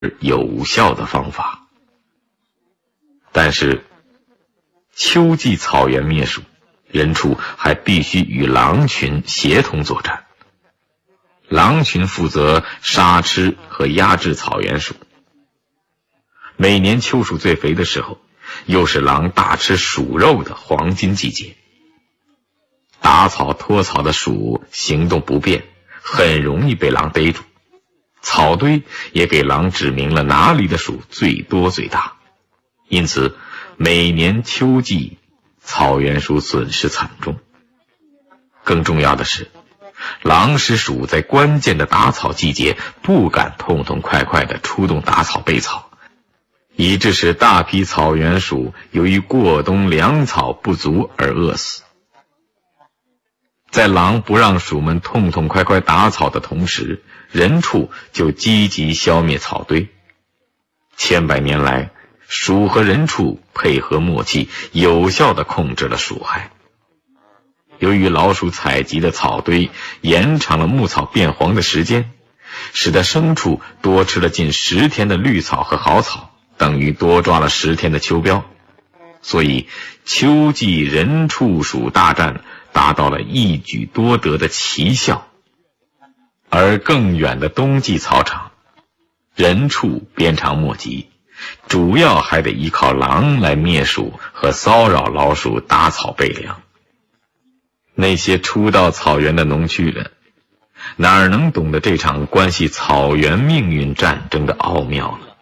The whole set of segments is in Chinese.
有效的方法。但是秋季草原灭鼠，人畜还必须与狼群协同作战。狼群负责杀吃和压制草原鼠。每年秋鼠最肥的时候，又是狼大吃鼠肉的黄金季节。打草拖草的鼠行动不便，很容易被狼逮住。草堆也给狼指明了哪里的鼠最多最大，因此每年秋季草原鼠损失惨重。更重要的是，狼使鼠在关键的打草季节不敢痛痛快快地出动打草备草，以致使大批草原鼠由于过冬粮草不足而饿死。在狼不让鼠们痛痛快快打草的同时，人畜就积极消灭草堆。千百年来，鼠和人畜配合默契，有效地控制了鼠害。由于老鼠采集的草堆延长了牧草变黄的时间，使得牲畜多吃了近10天的绿草和好草，等于多抓了10天的秋膘。所以秋季人畜鼠大战达到了一举多得的奇效。而更远的冬季草场，人畜鞭长莫及，主要还得依靠狼来灭鼠和骚扰老鼠打草备粮。那些初到草原的农区人，哪能懂得这场关系草原命运战争的奥妙呢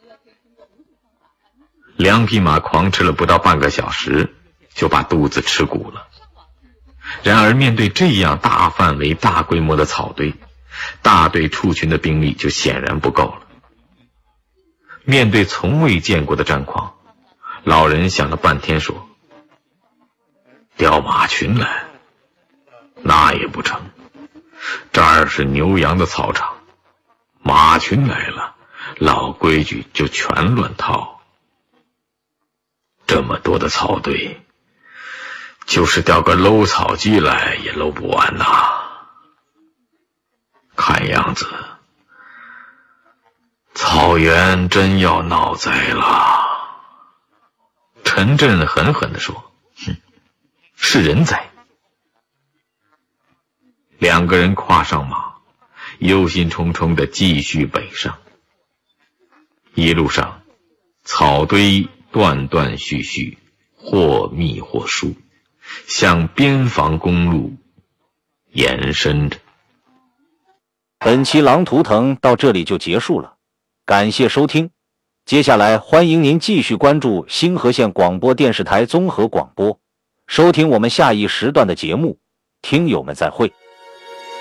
？2匹马狂吃了不到半个小时，就把肚子吃鼓了。然而面对这样大范围大规模的草堆，大队畜群的兵力就显然不够了。面对从未见过的战况，老人想了半天说，调马群来那也不成，这儿是牛羊的草场，马群来了，老规矩就全乱套。这么多的草堆，就是调个搂草机来也搂不完呐。看样子草原真要闹灾了。陈震狠狠地说，是人灾。2个人跨上马，忧心忡忡地继续北上。一路上草堆断断续续，或密或疏，向边防公路延伸着。 本期狼图腾到这里就结束了，感谢收听。接下来欢迎您继续关注星河县广播电视台综合广播，收听我们下一时段的节目。听友们再会。